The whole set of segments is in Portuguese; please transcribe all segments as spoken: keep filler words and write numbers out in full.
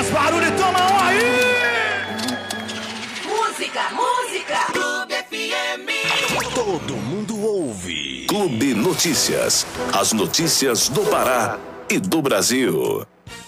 faz barulho e toma um aí! Música, música! Clube F M. Todo mundo ouve. Clube Notícias. As notícias do Pará e do Brasil.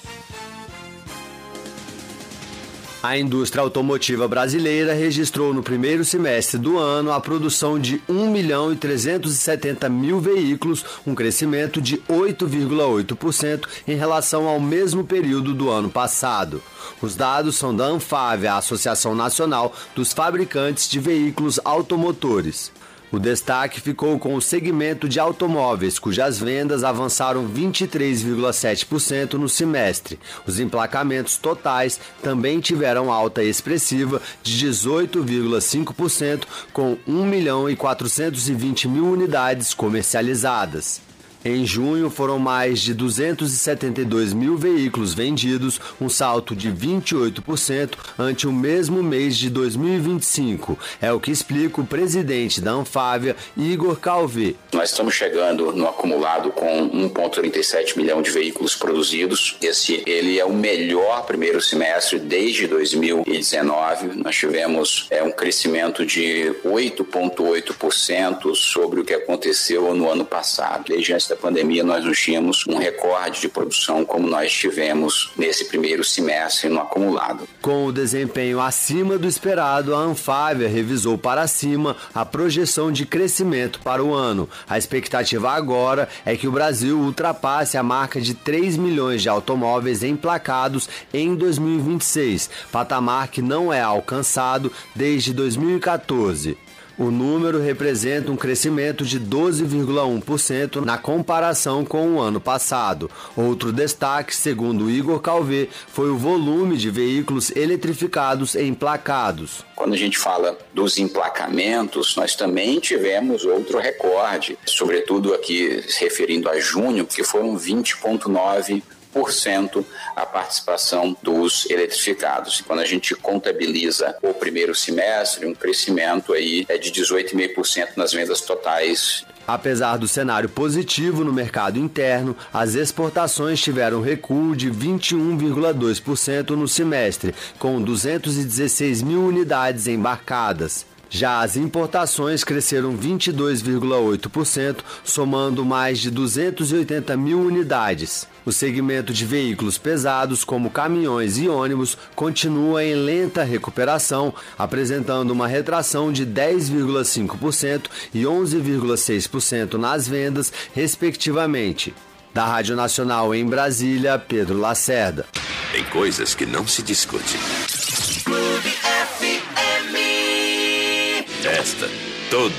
A indústria automotiva brasileira registrou no primeiro semestre do ano a produção de um milhão e trezentos e setenta mil veículos, um crescimento de oito vírgula oito por cento em relação ao mesmo período do ano passado. Os dados são da Anfavea, a Associação Nacional dos Fabricantes de Veículos Automotores. O destaque ficou com o segmento de automóveis, cujas vendas avançaram vinte e três vírgula sete por cento no semestre. Os emplacamentos totais também tiveram alta expressiva de dezoito vírgula cinco por cento, com um milhão e quatrocentos e vinte mil unidades comercializadas. Em junho, foram mais de duzentos e setenta e dois mil veículos vendidos, um salto de vinte e oito por cento ante o mesmo mês de dois mil e vinte e cinco. É o que explica o presidente da Anfavea, Igor Calvé. Nós estamos chegando no acumulado com um vírgula trinta e sete milhão de veículos produzidos. Esse ele é o melhor primeiro semestre desde dois mil e dezenove. Nós tivemos é, um crescimento de oito vírgula oito por cento sobre o que aconteceu no ano passado. Desde antes da pandemia, nós não tínhamos um recorde de produção como nós tivemos nesse primeiro semestre no acumulado. Com o desempenho acima do esperado, a Anfavea revisou para cima a projeção de crescimento para o ano. A expectativa agora é que o Brasil ultrapasse a marca de três milhões de automóveis emplacados em dois mil e vinte e seis, patamar que não é alcançado desde dois mil e quatorze. O número representa um crescimento de doze vírgula um por cento na comparação com o ano passado. Outro destaque, segundo Igor Calvé, foi o volume de veículos eletrificados emplacados. Quando a gente fala dos emplacamentos, nós também tivemos outro recorde, sobretudo aqui se referindo a junho, que foram vinte vírgula nove por cento a participação dos eletrificados. Quando a gente contabiliza o primeiro semestre, um crescimento aí é de dezoito vírgula cinco por cento nas vendas totais. Apesar do cenário positivo no mercado interno, as exportações tiveram recuo de vinte e um vírgula dois por cento no semestre, com duzentas e dezesseis mil unidades embarcadas. Já as importações cresceram vinte e dois vírgula oito por cento, somando mais de duzentas e oitenta mil unidades. O segmento de veículos pesados, como caminhões e ônibus, continua em lenta recuperação, apresentando uma retração de dez vírgula cinco por cento e onze vírgula seis por cento nas vendas, respectivamente. Da Rádio Nacional em Brasília, Pedro Lacerda. Tem coisas que não se discute. Clube F M. Esta, todo